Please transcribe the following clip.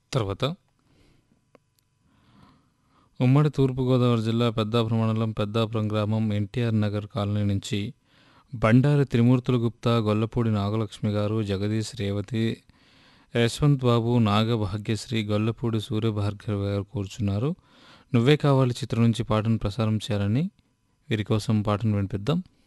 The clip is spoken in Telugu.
తర్వాత ఉమ్మడి తూర్పుగోదావరి జిల్లా పెద్దాపురం మండలం పెద్దాపురం గ్రామం ఎన్టీఆర్ నగర్ కాలనీ నుంచి బండారి త్రిమూర్తుల గుప్తా, గొల్లపూడి నాగలక్ష్మి గారు, జగదీష్, రేవతి, యశ్వంత్ బాబు, నాగభాగ్యశ్రీ, గొల్లపూడి సూర్యభార్గవి గారు కూర్చున్నారు. నువ్వే కావాలి చిత్రం నుంచి పాటను ప్రసారం చేయాలని వీరి కోసం పాటను వినిపిద్దాం.